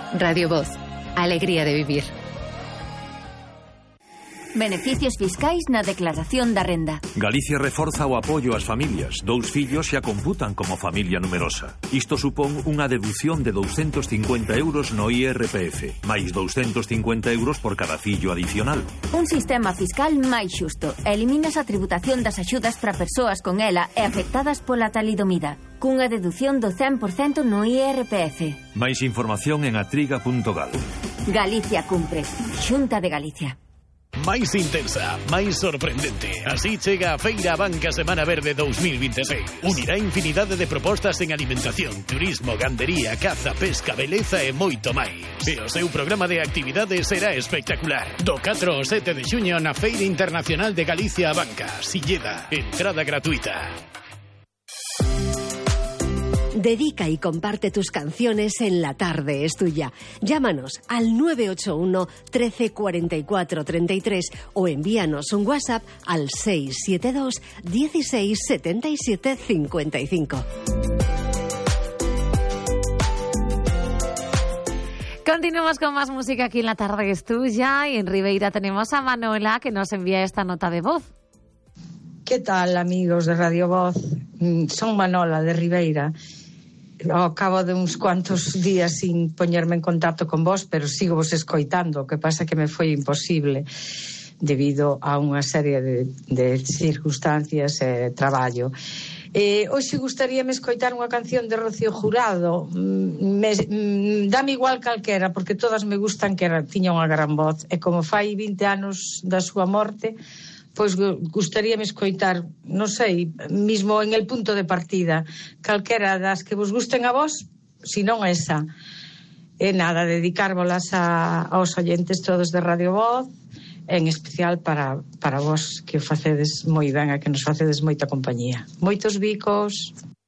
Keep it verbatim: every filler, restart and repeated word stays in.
Radio Voz. Alegría de vivir. Beneficios fiscais na declaración da renda. Galicia reforza o apoio ás familias. Dous fillos xa computan como familia numerosa. Isto supón unha deducción de douscentos cincuenta euros no I R P F, máis douscentos cincuenta euros por cada fillo adicional. Un sistema fiscal máis xusto. Eliminas a tributación das axudas para persoas con ela e afectadas pola talidomida, cunha deducción do cen por cento no I R P F. Máis información en atriga punto gal. Galicia cumpre. Xunta de Galicia. Máis intensa, máis sorprendente. Así chega a Feira Abanca Semana Verde dous mil vinte e seis. Unirá infinidade de propostas en alimentación, turismo, gandería, caza, pesca, beleza e moito máis. E o seu programa de actividades será espectacular. Do catro ao sete de xuño na Feira Internacional de Galicia Abanca, Silleda. Entrada gratuita. Dedica y comparte tus canciones en La Tarde es Tuya. Llámanos al nueve ocho uno, trece, cuarenta y cuatro, treinta y tres o envíanos un WhatsApp al seis siete dos, dieciséis, setenta y siete, cincuenta y cinco. Continuamos con más música aquí en La Tarde es Tuya y en Ribeira tenemos a Manuela que nos envía esta nota de voz. ¿Qué tal, amigos de Radio Voz? Son Manola de Ribeira. Ao cabo de uns cuantos días sin poñerme en contacto con vos, pero sigo vos escoitando, o que pasa que me foi imposible debido a unha serie de, de circunstancias e traballo. Eh, hoxe gustaríame escoitar unha canción de Rocío Jurado. Me, me, dame igual calquera, porque todas me gustan, que era, tiña unha gran voz, e como fai vinte anos da súa morte, pois gustaríame escoitar, non sei, mismo en el punto de partida, calquera das que vos gusten a vos, si non esa. E nada, dedicárvolas a, aos oyentes todos de Radio Voz, en especial para, para vos, que o facedes moi ben e que nos facedes moita compañía. Moitos bicos.